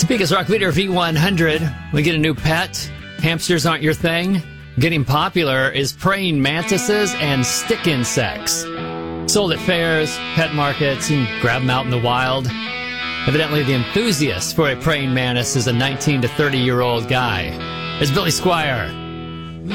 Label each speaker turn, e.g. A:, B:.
A: Topeka's Rock Leader V100. We get a new pet. Hamsters aren't your thing. Getting popular is praying mantises and stick insects. Sold at fairs, pet markets, and grab them out in the wild. Evidently, the enthusiast for a praying mantis is a 19 to 30-year-old guy. It's Billy Squire.